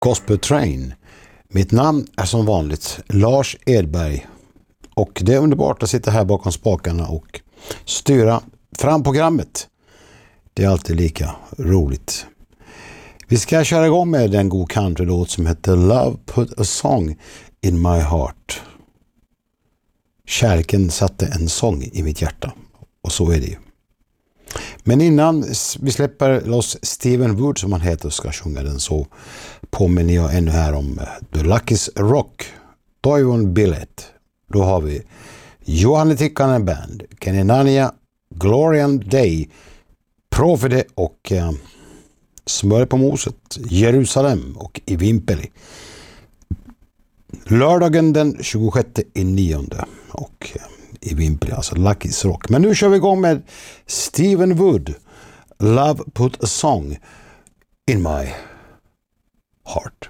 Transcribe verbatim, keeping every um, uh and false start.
Gospel Train. Mitt namn är som vanligt Lars Edberg och det är underbart att sitta här bakom spakarna och styra fram programmet. Det är alltid lika roligt. Vi ska köra igång med en god countrylåt som heter Love Put a Song in My Heart. Kärleken satte en sång i mitt hjärta, och så är det ju. Men innan vi släpper loss Stephen Wood, som han heter, och ska sjunga den, så påminner jag ännu här om The Lucky's Rock, Toivon Billet. Då har vi Juhani Tikkanen Band, Kenenania, Glorian Day, Profide och eh, Smör på moset, Jerusalem och I Vimpeli. Lördagen den tjugosjätte i nionde och eh, I Vimpeli, alltså Lucky's Rock. Men nu kör vi igång med Stephen Wood, Love Put a Song in My Heart.